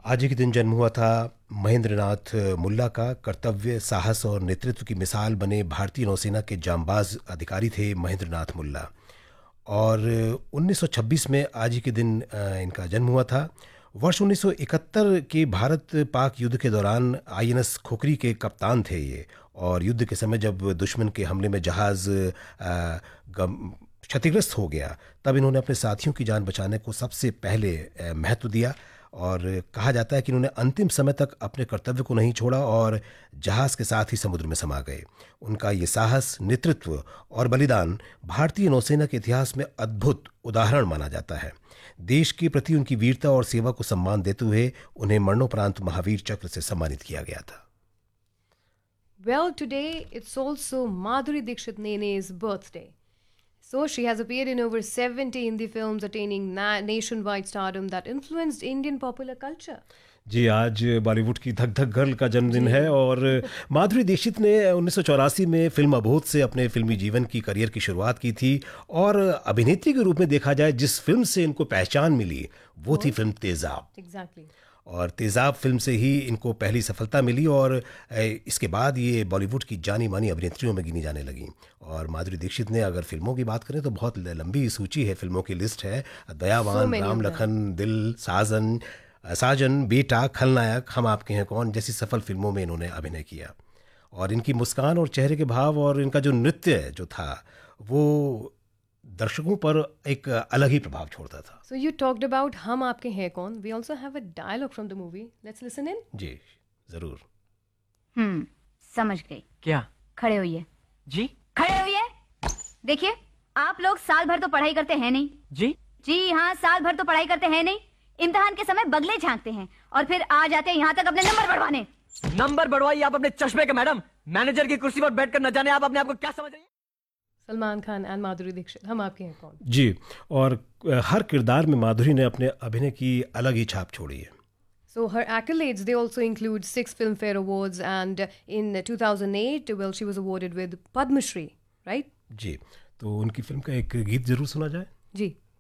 आज ही के दिन जन्म हुआ था महेंद्र नाथ मुल्ला का। कर्तव्य, साहस और नेतृत्व की मिसाल बने भारतीय नौसेना के जांबाज अधिकारी थे महेंद्र नाथ मुल्ला। और 1926 में आज ही के दिन इनका जन्म हुआ था। वर्ष 1971 के भारत पाक युद्ध के दौरान आईएनएस खोखरी के कप्तान थे ये। और युद्ध के समय जब दुश्मन के हमले में जहाज़ क्षतिग्रस्त हो गया, तब इन्होंने अपने साथियों की जान बचाने को सबसे पहले महत्व दिया। और कहा जाता है कि इन्होंने अंतिम समय तक अपने कर्तव्य को नहीं छोड़ा और जहाज़ के साथ ही समुद्र में समा गए। उनका ये साहस, नेतृत्व और बलिदान भारतीय नौसेना के इतिहास में अद्भुत उदाहरण माना जाता है। देश के प्रति उनकी वीरता और सेवा को सम्मान देते हुए उन्हें मरणोपरांत महावीर चक्र से सम्मानित किया गया था। Well, today it's also Madhuri Dixit Nene's birthday. So she has appeared in over 70 Hindi films, attaining nationwide stardom that influenced Indian popular culture. जी, आज बॉलीवुड की धक धक गर्ल का जन्मदिन है और माधुरी दीक्षित ने 1984 में फिल्म अबोध से अपने फिल्मी जीवन की करियर की शुरुआत की थी। और अभिनेत्री के रूप में देखा जाए, जिस फिल्म से इनको पहचान मिली वो थी फिल्म तेजाब। Exactly. और तेजाब फिल्म से ही इनको पहली सफलता मिली और इसके बाद ये बॉलीवुड की जानी मानी अभिनेत्रियों में गिनी जाने लगी। और माधुरी दीक्षित ने, अगर फिल्मों की बात करें तो बहुत लंबी सूची है, फिल्मों की लिस्ट है। दयावान, राम लखन, दिल, साजन, बेटा, खलनायक, हम आपके हैं कौन जैसी सफल फिल्मों में इन्होंने अभिनय किया। और इनकी मुस्कान और चेहरे के भाव और इनका जो नृत्य जो था वो दर्शकों पर एक अलग ही प्रभाव छोड़ता था। So you talked about हम आपके हैं कौन. We also have a dialogue from the movie. Let's listen in. जी जरूर। समझ गई। क्या? खड़े होइए। जी? खड़े होइए। देखिए, आप लोग साल भर तो पढ़ाई करते हैं नहीं। जी? जी हाँ, साल भर तो पढ़ाई करते हैं नहीं। इम्तिहान के समय बगले झांकते हैं और फिर आ जाते हैं यहाँ तक अपने नंबर बढ़वाने। नंबर बढ़वाइए आप अपने चश्मे के मैडम। मैनेजर की कुर्सी पर बैठकर न जाने आप अपने आप को क्या समझ रही हैं? सलमान खान एंड माधुरी दीक्षित, हम आपके हैं कौन। जी, और हर किरदार में माधुरी ने अपने अभिनय की अलग ही छाप छोड़ी है। So her accolades, they also include 6 Filmfare Awards, and in 2008, well, she was awarded with Padma Shri, right? जी, तो उनकी फिल्म का एक गीत जरूर सुना जाए। जी।